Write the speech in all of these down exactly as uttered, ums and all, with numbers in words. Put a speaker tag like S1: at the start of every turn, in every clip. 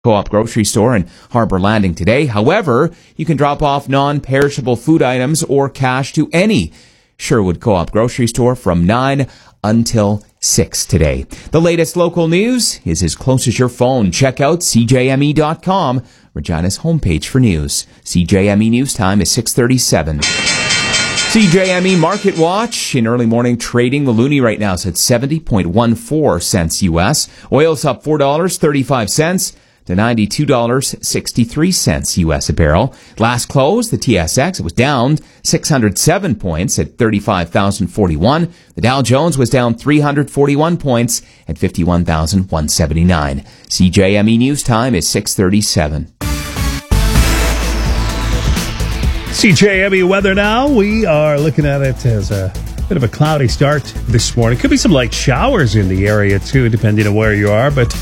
S1: Co-op grocery store in Harbor Landing today. However, you can drop off non-perishable food items or cash to any Sherwood Co-op grocery store from nine until six today. The latest local news is as close as your phone. Check out C J M E dot com, Regina's homepage for news. C J M E News Time is six thirty-seven. C J M E Market Watch in early morning trading. The loonie right now is at seventy point one four cents U S. Oil's up four dollars and thirty-five cents to ninety-two dollars and sixty-three cents U S a barrel. Last close, the T S X, it was down six hundred seven points at thirty-five thousand forty-one. The Dow Jones was down three hundred forty-one points at fifty-one thousand one hundred seventy-nine. C J M E News Time is six thirty-seven.
S2: C J M E weather now. We are looking at it as a bit of a cloudy start this morning. Could be some light showers in the area, too, depending on where you are, but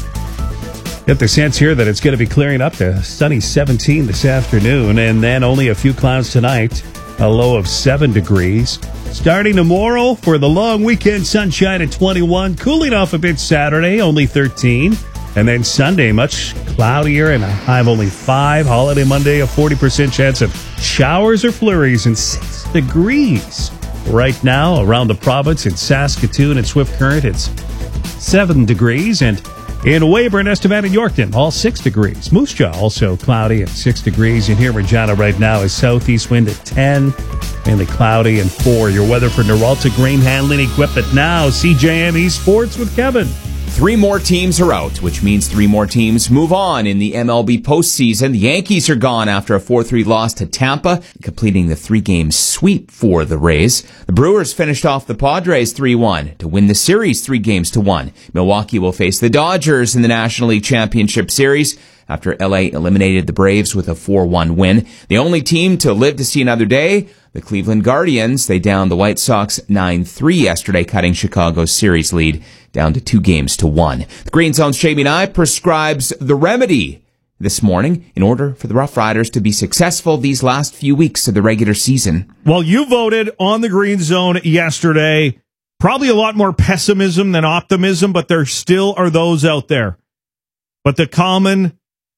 S2: get the sense here that it's going to be clearing up to sunny seventeen this afternoon, and then only a few clouds tonight, a low of seven degrees. Starting tomorrow for the long weekend, sunshine at twenty-one, cooling off a bit Saturday, only thirteen, and then Sunday, much cloudier and a high of only five. Holiday Monday, a forty percent chance of showers or flurries and six degrees. Right now, around the province in Saskatoon and Swift Current, it's seven degrees, and in Weyburn, Estevan, and Yorkton, all six degrees. Moose Jaw also cloudy at six degrees. And here in Regina right now is southeast wind at ten, mainly cloudy and four. Your weather for Noralta Grain Handling Equipment now. C J M E Sports with Kevin.
S1: Three more teams are out, which means three more teams move on in the M L B postseason. The Yankees are gone after a four three loss to Tampa, completing the three-game sweep for the Rays. The Brewers finished off the Padres three one to win the series three games to one. Milwaukee will face the Dodgers in the National League Championship Series after L A eliminated the Braves with a four one win. The only team to live to see another day, the Cleveland Guardians. They downed the White Sox nine three yesterday, cutting Chicago's series lead down to two games to one. The Green Zone's Jamie Nye prescribes the remedy this morning in order for the Rough Riders to be successful these last few weeks of the regular season.
S2: Well, you voted on the Green Zone yesterday. Probably a lot more pessimism than optimism, but there still are those out there. But the common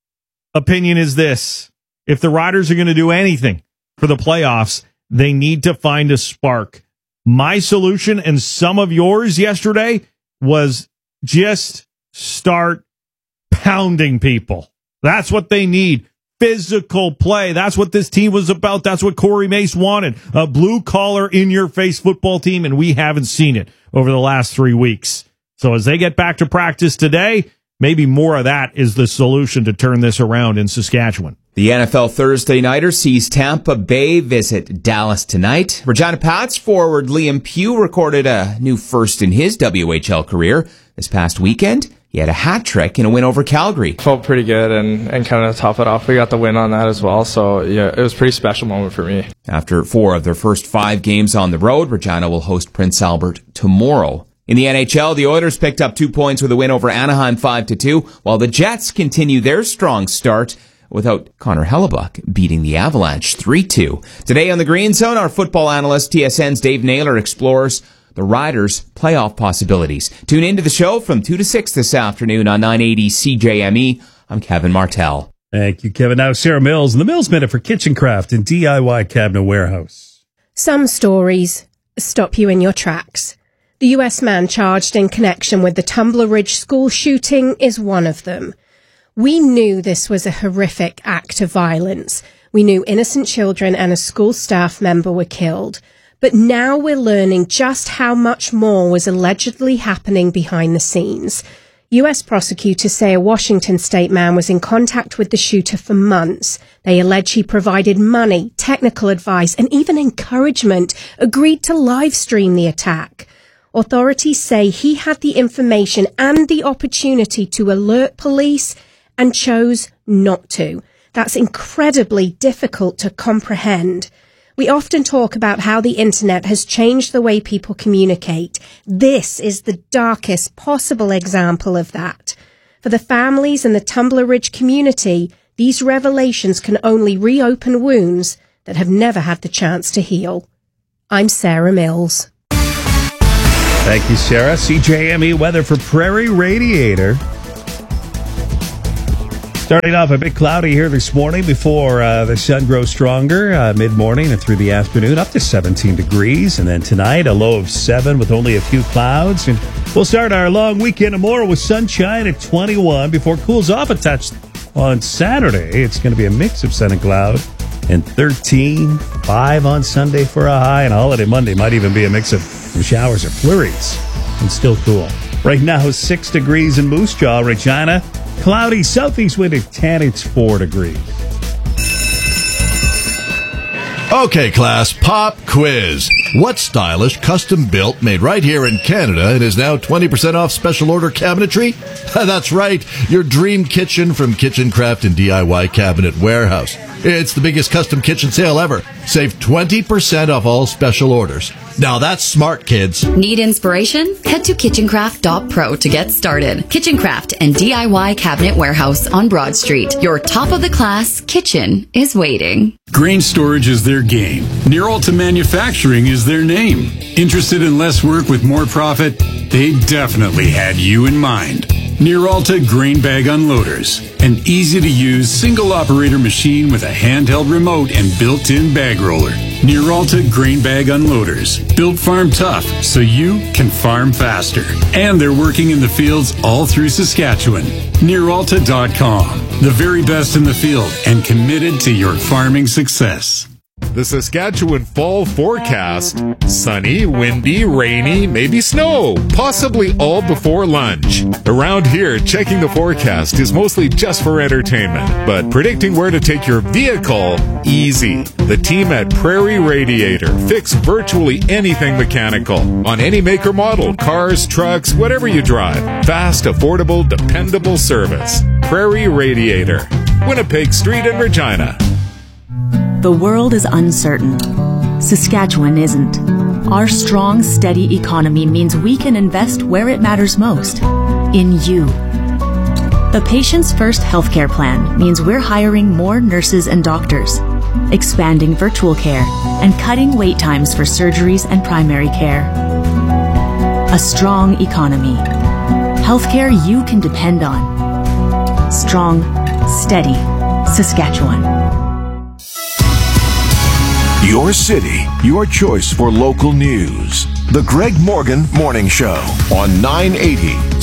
S2: opinion is this: if the Riders are going to do anything for the playoffs, they need to find a spark. My solution, and some of yours yesterday, was just start pounding people. That's what they need. Physical play. That's what this team was about. That's what Corey Mace wanted. A blue-collar, in-your-face football team, and we haven't seen it over the last three weeks. So as they get back to practice today, maybe more of that is the solution to turn this around in Saskatchewan.
S1: The N F L Thursday Nighter sees Tampa Bay visit Dallas tonight. Regina Pats forward Liam Pugh recorded a new first in his W H L career this past weekend. He had a hat trick in a win over Calgary.
S3: Felt pretty good, and, and kind of top it off, we got the win on that as well. So, yeah, it was a pretty special moment for me.
S1: After four of their first five games on the road, Regina will host Prince Albert tomorrow. In the N H L, the Oilers picked up two points with a win over Anaheim five to two, while the Jets continue their strong start without Connor Hellebuck beating the Avalanche three two. Today on the Green Zone, our football analyst, T S N's Dave Naylor, explores the Riders' playoff possibilities. Tune into the show from two to six this afternoon on nine eighty C J M E. I'm Kevin Martell.
S2: Thank you, Kevin. Now, Sarah Mills, and the Mills Minute for Kitchen Craft and D I Y Cabinet Warehouse.
S4: Some stories stop you in your tracks. The U S man charged in connection with the Tumbler Ridge school shooting is one of them. We knew this was a horrific act of violence. We knew innocent children and a school staff member were killed. But now we're learning just how much more was allegedly happening behind the scenes. U S prosecutors say a Washington state man was in contact with the shooter for months. They allege he provided money, technical advice, and even encouragement, agreed to live stream the attack. Authorities say he had the information and the opportunity to alert police and chose not to. That's incredibly difficult to comprehend. We often talk about how the internet has changed the way people communicate. This is the darkest possible example of that. For the families and the Tumbler Ridge community, these revelations can only reopen wounds that have never had the chance to heal. I'm Sarah Mills.
S2: Thank you, Sarah. C J M E weather for Prairie Radiator. Starting off a bit cloudy here this morning before uh, the sun grows stronger uh, mid-morning and through the afternoon, up to seventeen degrees. And then tonight, a low of seven with only a few clouds. And we'll start our long weekend tomorrow with sunshine at twenty-one before it cools off a touch on Saturday. It's going to be a mix of sun and cloud. And thirteen, five on Sunday for a high. And holiday Monday might even be a mix of some showers or flurries. And still cool. Right now, six degrees in Moose Jaw, Regina. Cloudy southeast wind at ten. It's four degrees.
S5: Okay, class, pop quiz. What stylish, custom-built, made right here in Canada and is now twenty percent off special order cabinetry? That's right, your dream kitchen from Kitchen Craft and D I Y Cabinet Warehouse. It's the biggest custom kitchen sale ever. Save twenty percent off all special orders. Now that's smart, kids.
S6: Need inspiration? Head to kitchen craft dot pro to get started. Kitchen Craft and D I Y Cabinet Warehouse on Broad Street. Your top-of-the-class kitchen is waiting.
S7: Grain storage is their game. Near Alta Manufacturing is their name. Interested in less work with more profit? They definitely had you in mind. Near Alta Grain Bag Unloaders. An easy-to-use, single-operator machine with a handheld remote and built-in bag roller. Near Alta Grain Bag Unloaders. Built farm tough so you can farm faster. And they're working in the fields all through Saskatchewan. Near Alta dot com. The very best in the field and committed to your farming success.
S8: The Saskatchewan fall forecast: sunny, windy, rainy, maybe snow, possibly all before lunch. Around here, checking the forecast is mostly just for entertainment, but predicting where to take your vehicle, easy. The team at Prairie Radiator fix virtually anything mechanical on any make or model, cars, trucks, whatever you drive. Fast, affordable, dependable service. Prairie Radiator, Winnipeg Street in Regina.
S9: The world is uncertain. Saskatchewan isn't. Our strong, steady economy means we can invest where it matters most, in you. The Patients First Healthcare Plan means we're hiring more nurses and doctors, expanding virtual care, and cutting wait times for surgeries and primary care. A strong economy. Healthcare you can depend on. Strong, steady Saskatchewan.
S10: Your city, your choice for local news. The Greg Morgan Morning Show on nine eighty